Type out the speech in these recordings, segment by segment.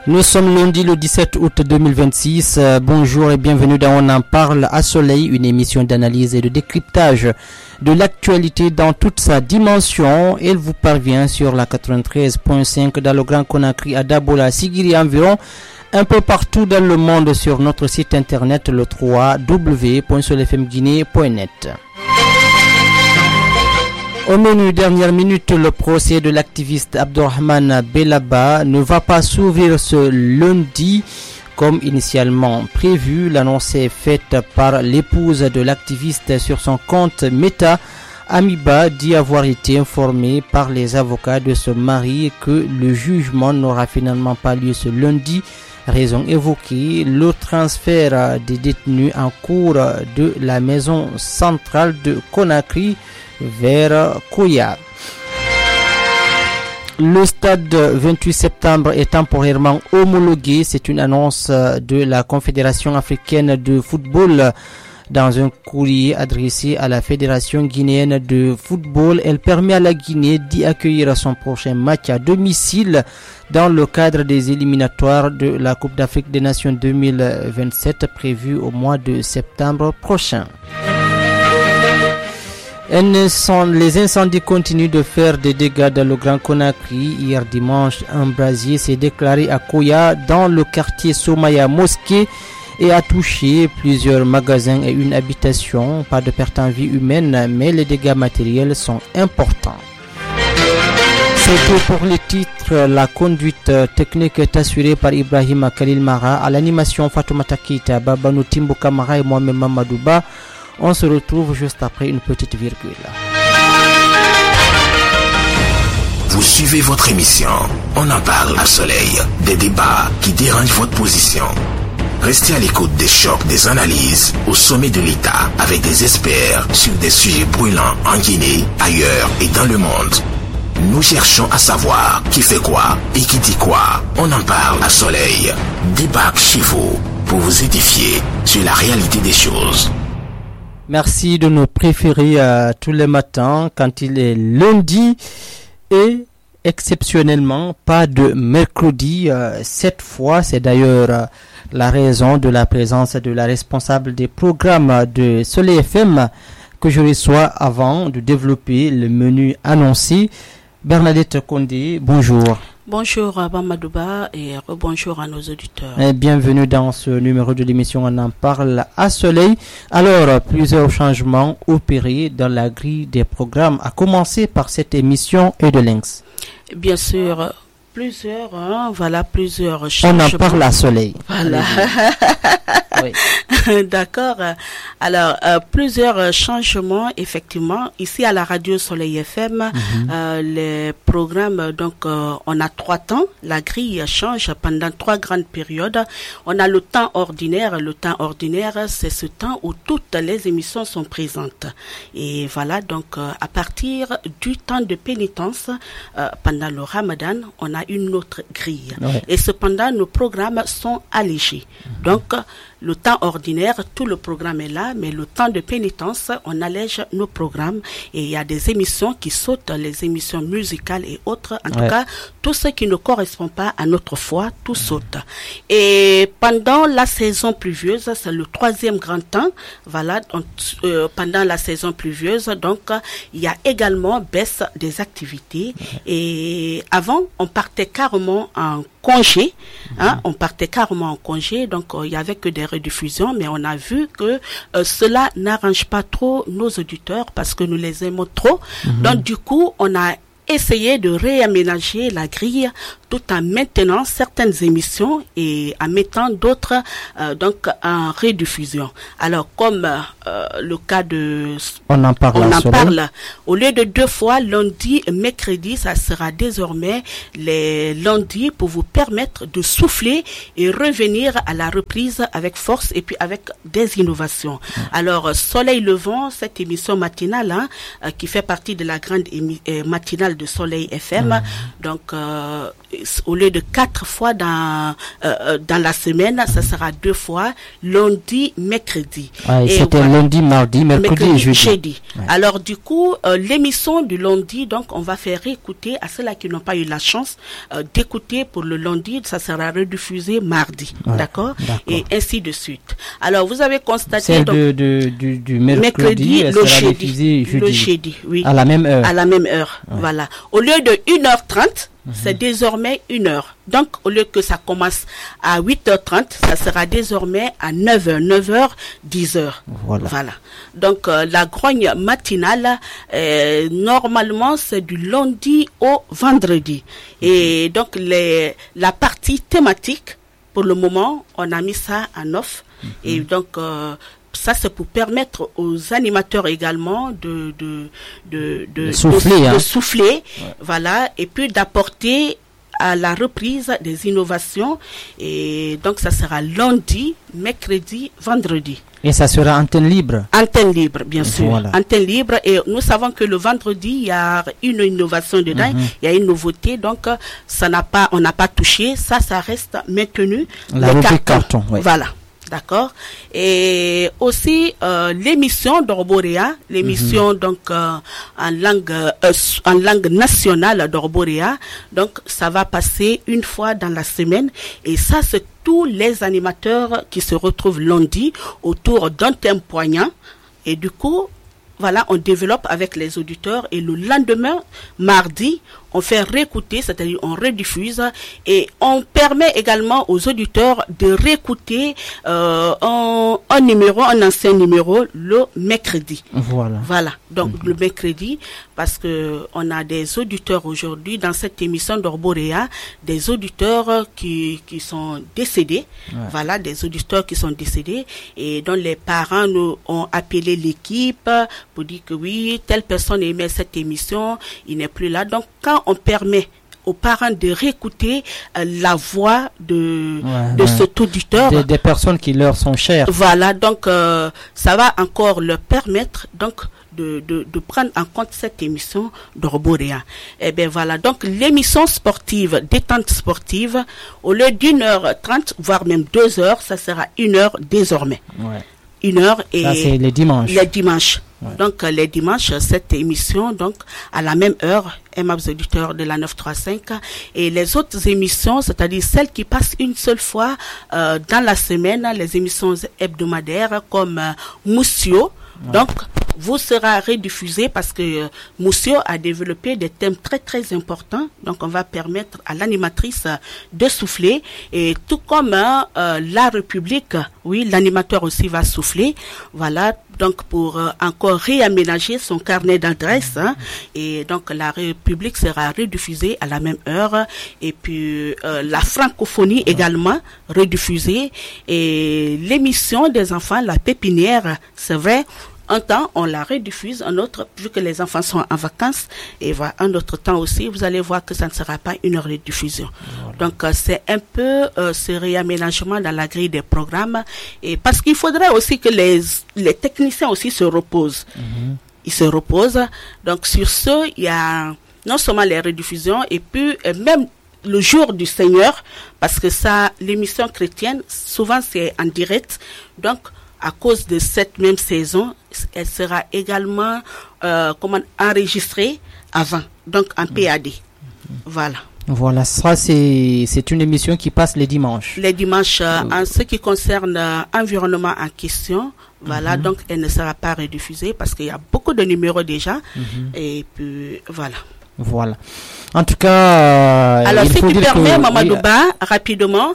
Nous sommes lundi le 17 août 2026. Bonjour et bienvenue dans On en parle à Soleil, une émission d'analyse et de décryptage de l'actualité dans toute sa dimension. Elle vous parvient sur la 93.5 dans le Grand Conakry, à Dabola, Sigiri environ, un peu partout dans le monde sur notre site internet le www.solfmguinée.net. Au menu dernière minute, le procès de l'activiste Abdourahmane Bellaba ne va pas s'ouvrir ce lundi comme initialement prévu. L'annonce est faite par l'épouse de l'activiste sur son compte Meta. Amiba dit avoir été informée par les avocats de ce mari que le jugement n'aura finalement pas lieu ce lundi. Raison évoquée, le transfert des détenus en cours de la maison centrale de Conakry vers Koya. Le stade 28 septembre est temporairement homologué. C'est une annonce de la Confédération africaine de football. Dans un courrier adressé à la Fédération guinéenne de football, elle permet à la Guinée d'y accueillir son prochain match à domicile dans le cadre des éliminatoires de la Coupe d'Afrique des Nations 2027 prévue au mois de septembre prochain. Les incendies continuent de faire des dégâts dans le Grand Conakry. Hier dimanche, un brasier s'est déclaré à Koya dans le quartier Somaya Mosquée et a touché plusieurs magasins et une habitation. Pas de perte en vie humaine, mais les dégâts matériels sont importants. C'est tout pour les titres. La conduite technique est assurée par Ibrahim Khalil Mara. À l'animation, Fatoumata Keita, Babanou Timbo Kamara et moi-même Mamadouba. On se retrouve juste après une petite virgule. Vous suivez votre émission. On en parle à Soleil. Des débats qui dérangent votre position. Restez à l'écoute des chocs, des analyses au sommet de l'État avec des experts sur des sujets brûlants en Guinée, ailleurs et dans le monde. Nous cherchons à savoir qui fait quoi et qui dit quoi. On en parle à Soleil. Débarque chez vous pour vous édifier sur la réalité des choses. Merci de nous préférer tous les matins quand il est lundi et exceptionnellement pas de mercredi. Cette fois, c'est d'ailleurs la raison de la présence de la responsable des programmes de Soleil FM que je reçois avant de développer le menu annoncé. Bernadette Condé, bonjour. Bonjour à Bamadouba et bonjour à nos auditeurs. Et bienvenue dans ce numéro de l'émission On en parle à Soleil. Alors, plusieurs changements opérés dans la grille des programmes, à commencer par cette émission et de Lynx. Bien sûr, plusieurs changements. On en parle à Soleil. Voilà. Oui. D'accord. Alors, plusieurs changements, effectivement. Ici, à la radio Soleil FM, les programmes, donc, on a 3 temps. La grille change pendant 3 grandes périodes. On a le temps ordinaire. Le temps ordinaire, c'est ce temps où toutes les émissions sont présentes. Et voilà, donc, à partir du temps de pénitence, pendant le Ramadan, on a une autre grille. Ouais. Et cependant, nos programmes sont allégés. Donc, le temps ordinaire, tout le programme est là, mais le temps de pénitence, on allège nos programmes et il y a des émissions qui sautent, les émissions musicales et autres. En tout cas, tout ce qui ne correspond pas à notre foi, tout saute. Et pendant la saison pluvieuse, c'est le 3e grand temps. Voilà, pendant la saison pluvieuse, donc il y a également baisse des activités. Et avant, on partait carrément en congé, on partait carrément en congé, donc il y avait que des rediffusions, mais on a vu que cela n'arrange pas trop nos auditeurs parce que nous les aimons trop. Donc du coup, on a essayé de réaménager la grille tout en maintenant certaines émissions et en mettant d'autres donc en rediffusion. Alors comme le cas de on en parle au lieu de 2 fois lundi et mercredi, ça sera désormais les lundis pour vous permettre de souffler et revenir à la reprise avec force et puis avec des innovations. Alors Soleil Levant, cette émission matinale qui fait partie de la grande matinale de Soleil FM, donc au lieu de 4 fois dans la semaine, ça sera 2 fois, lundi, mercredi. Et c'était lundi, mardi, mercredi et jeudi. Ouais. Alors du coup, l'émission du lundi, donc on va faire réécouter à ceux-là qui n'ont pas eu la chance d'écouter pour le lundi, ça sera rediffusé mardi, d'accord. Et ainsi de suite. Alors vous avez constaté celle du mercredi, le jeudi, oui. À la même heure. À la même heure, voilà. Au lieu de 1h30, c'est désormais 1 heure. Donc, au lieu que ça commence à 8h30, ça sera désormais à 9h, 10h. Voilà. Donc, la grogne matinale, normalement, c'est du lundi au vendredi. Et donc, la partie thématique, pour le moment, on a mis ça en off. Et donc, ça, c'est pour permettre aux animateurs également de souffler, voilà, et puis d'apporter à la reprise des innovations. Et donc, ça sera lundi, mercredi, vendredi. Et ça sera antenne libre? Antenne libre, bien sûr. Voilà. Antenne libre. Et nous savons que le vendredi, il y a une innovation dedans, il y a une nouveauté. Donc, on n'a pas touché. Ça reste maintenu. La rubrique carton. Voilà. D'accord. Et aussi l'émission d'Orborea, l'émission donc en langue nationale d'Orborea. Donc ça va passer une fois dans la semaine et ça c'est tous les animateurs qui se retrouvent lundi autour d'un thème poignant et du coup voilà, on développe avec les auditeurs et le lendemain, mardi, on fait réécouter, c'est-à-dire on rediffuse et on permet également aux auditeurs de réécouter un ancien numéro le mercredi. Voilà. Donc le mercredi, parce que on a des auditeurs aujourd'hui dans cette émission d'Orborea, des auditeurs qui sont décédés. Voilà, des auditeurs qui sont décédés et dont les parents nous ont appelé l'équipe pour dire que oui, telle personne aimait cette émission, il n'est plus là. Donc quand on permet aux parents de réécouter la voix de cet auditeur. Des personnes qui leur sont chères. Voilà, donc ça va encore leur permettre donc de prendre en compte cette émission d'Orborea. Et bien voilà, donc l'émission sportive, détente sportive, au lieu d'1h30, voire même 2h, ça sera 1 heure désormais. 1 heure et ça c'est les dimanches. Les dimanches. Donc les dimanches, cette émission donc à la même heure, aimables auditeurs de la 935 et les autres émissions, c'est-à-dire celles qui passent une seule fois dans la semaine, les émissions hebdomadaires comme Moussio. Donc vous sera rediffusé parce que Moussio a développé des thèmes très très importants. Donc on va permettre à l'animatrice de souffler et tout comme la République, oui, l'animateur aussi va souffler. Voilà, donc pour encore réaménager son carnet d'adresses et donc la République sera rediffusée à la même heure et puis la francophonie également rediffusée et l'émission des enfants, la pépinière, c'est vrai. Un temps, on la rediffuse, un autre, vu que les enfants sont en vacances, et voilà, un autre temps aussi, vous allez voir que ça ne sera pas 1 heure de diffusion. Donc, c'est un peu ce réaménagement dans la grille des programmes, et parce qu'il faudrait aussi que les techniciens aussi se reposent. Ils se reposent. Donc, sur ce, il y a non seulement les rediffusions, et puis même le jour du Seigneur, parce que ça, l'émission chrétienne, souvent c'est en direct, donc, à cause de cette même saison, elle sera également enregistrée avant, donc en PAD. Voilà. Voilà, ça c'est une émission qui passe les dimanches. Les dimanches, en ce qui concerne l'environnement en question, voilà, donc elle ne sera pas rediffusée parce qu'il y a beaucoup de numéros déjà. Et puis voilà. Voilà. En tout cas, alors si tu permets, Mamadouba, rapidement.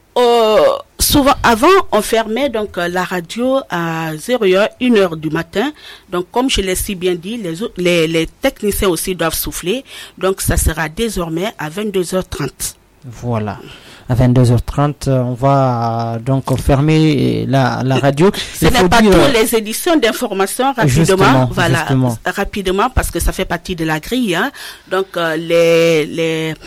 Souvent, avant, on fermait donc la radio à 0h, 1h du matin. Donc, comme je l'ai si bien dit, les techniciens aussi doivent souffler. Donc, ça sera désormais à 22h30. Voilà. À 22h30, on va donc fermer la radio. Ce n'est pas toutes les éditions d'information, rapidement. Rapidement, parce que ça fait partie de la grille. Hein. Donc, les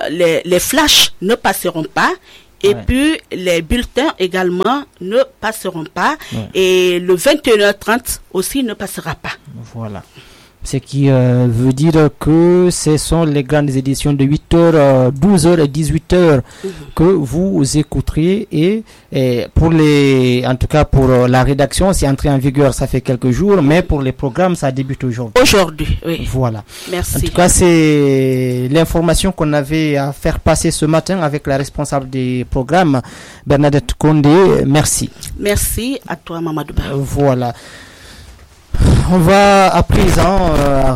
flashs ne passeront pas. Et puis, les bulletins également ne passeront pas. Et le 21h30 aussi ne passera pas. Voilà. Ce qui veut dire que ce sont les grandes éditions de 8h, 12h et 18h que vous écouterez. Et pour en tout cas pour la rédaction, c'est entré en vigueur, ça fait quelques jours, mais pour les programmes, ça débute aujourd'hui. Aujourd'hui, oui. Voilà. Merci. En tout cas, c'est l'information qu'on avait à faire passer ce matin avec la responsable des programmes, Bernadette Condé. Merci. Merci à toi, Mamadou Ba. Voilà. On va à présent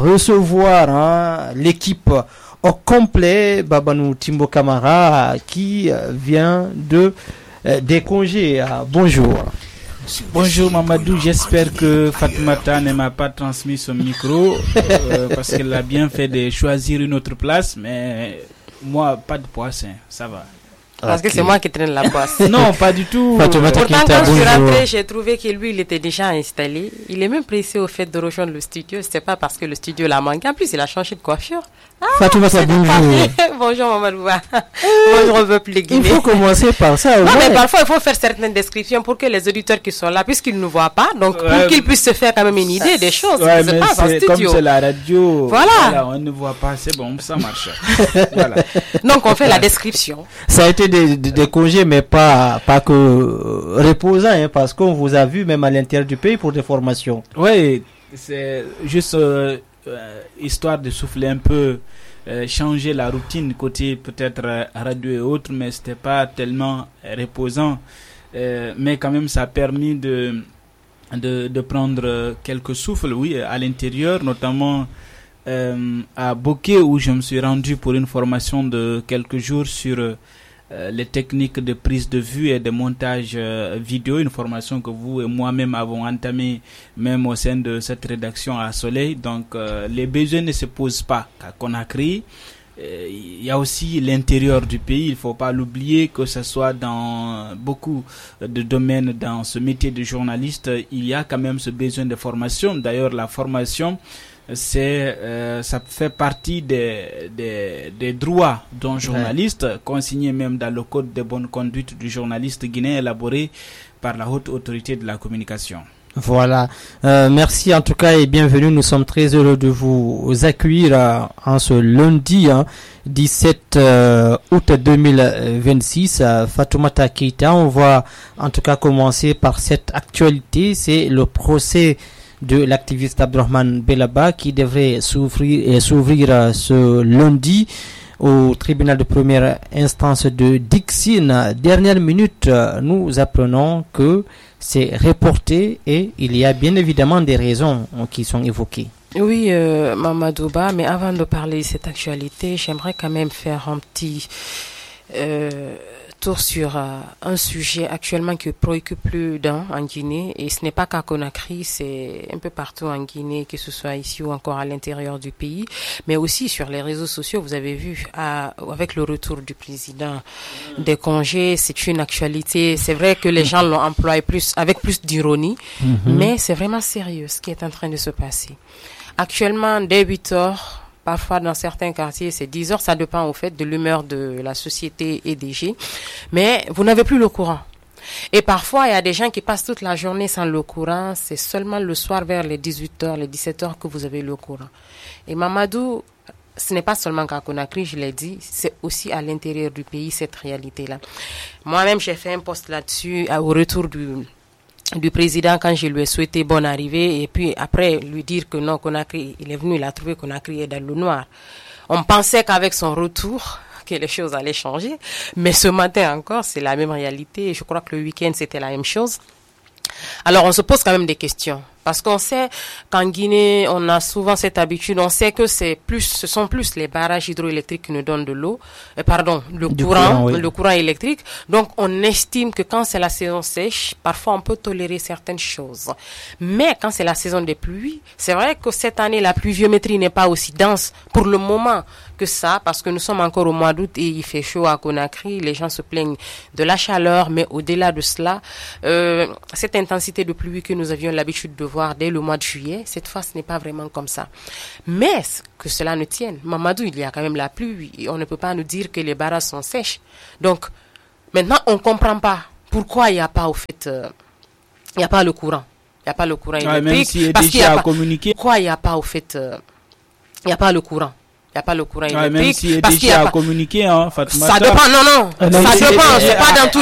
recevoir l'équipe au complet, Babanou Timbo Kamara, qui vient des congés. Bonjour. Bonjour Mamadou, j'espère que Fatoumata ne m'a pas transmis son micro parce qu'elle a bien fait de choisir une autre place, mais moi, pas de poisson, ça va. Parce que c'est moi qui traîne la poisse. Non, pas du tout. Pourtant, quand je suis rentré, j'ai trouvé que lui, il était déjà installé. Il est même pressé au fait de rejoindre le studio. C'était pas parce que le studio l'a manqué. En plus, il a changé de coiffure. Fatoumata, bonjour. Bonjour, Mamadou Ba. Bonjour, peuple guinéen. Il faut commencer par ça. Non, mais parfois, il faut faire certaines descriptions pour que les auditeurs qui sont là, puisqu'ils ne nous voient pas, donc pour qu'ils puissent se faire quand même une idée des choses qui se passent en studio. Comme c'est la radio, voilà, on ne voit pas, c'est bon, ça marche. Voilà. Donc, on fait la description. Ça a été des congés, mais pas que reposants, hein, parce qu'on vous a vu même à l'intérieur du pays pour des formations. Oui, c'est juste histoire de souffler un peu, changer la routine côté peut-être radio et autres, mais c'était pas tellement reposant. Mais quand même, ça a permis de prendre quelques souffles, oui, à l'intérieur, notamment à Bokeh, où je me suis rendu pour une formation de quelques jours sur les techniques de prise de vue et de montage vidéo, une formation que vous et moi-même avons entamée même au sein de cette rédaction à Soleil. Donc les besoins ne se posent pas à Conakry. Il y a aussi l'intérieur du pays, il ne faut pas l'oublier, que ce soit dans beaucoup de domaines dans ce métier de journaliste, il y a quand même ce besoin de formation. D'ailleurs, la formation, ça fait partie des droits d'un journaliste, consignés même dans le code de bonne conduite du journaliste guinéen élaboré par la haute autorité de la communication. Voilà, merci en tout cas et bienvenue. Nous sommes très heureux de vous accueillir en ce lundi 17 août 2026. Fatoumata Keita, on va en tout cas commencer par cette actualité, c'est le procès de l'activiste Abdourahmane Bellaba qui devrait s'ouvrir ce lundi au tribunal de première instance de Dixine. Dernière minute, nous apprenons que c'est reporté et il y a bien évidemment des raisons qui sont évoquées. Oui, Mamadou Ba, mais avant de parler de cette actualité, j'aimerais quand même faire un petit tour sur un sujet actuellement qui préoccupe plus d'un en Guinée, et ce n'est pas qu'à Conakry, c'est un peu partout en Guinée, que ce soit ici ou encore à l'intérieur du pays, mais aussi sur les réseaux sociaux. Vous avez vu avec le retour du président des congés, c'est une actualité. C'est vrai que les gens l'ont employé avec plus d'ironie, mais c'est vraiment sérieux ce qui est en train de se passer. Actuellement, dès 8h, parfois dans certains quartiers c'est 10h, ça dépend au fait de l'humeur de la société EDG, mais vous n'avez plus le courant. Et parfois il y a des gens qui passent toute la journée sans le courant, c'est seulement le soir vers les 18h, les 17h que vous avez le courant. Et Mamadou, ce n'est pas seulement qu'à Conakry, je l'ai dit, c'est aussi à l'intérieur du pays cette réalité-là. Moi-même j'ai fait un post là-dessus au retour du président quand je lui ai souhaité bonne arrivée, et puis après lui dire que non, Conakry, il est venu, il a trouvé Conakry est dans le noir. On pensait qu'avec son retour, que les choses allaient changer, mais ce matin encore, c'est la même réalité, et je crois que le week-end, c'était la même chose. Alors, on se pose quand même des questions. Parce qu'on sait qu'en Guinée, on a souvent cette habitude, on sait que ce sont plus les barrages hydroélectriques qui nous donnent de l'eau, le courant électrique. Donc, on estime que quand c'est la saison sèche, parfois on peut tolérer certaines choses. Mais quand c'est la saison des pluies, c'est vrai que cette année, la pluviométrie n'est pas aussi dense pour le moment que ça, parce que nous sommes encore au mois d'août et il fait chaud à Conakry. Les gens se plaignent de la chaleur, mais au-delà de cela, cette intensité de pluie que nous avions l'habitude de voir dès le mois de juillet, cette fois, ce n'est pas vraiment comme ça. Mais que cela ne tienne, Mamadou, il y a quand même la pluie et on ne peut pas nous dire que les barrages sont sèches. Donc, maintenant, on ne comprend pas pourquoi il n'y a pas, il n'y a pas le courant. Il n'y a pas le courant Même électrique. s'il est Parce qu'il y déjà a pas... communiqué. Pourquoi il n'y a pas, au fait, il n'y a pas le courant? Il n'y a pas le courant électrique. Même s'il est parce déjà communiqué, hein, Fatoumata. Ça dépend, non. Ça dépend. C'est pas dans tous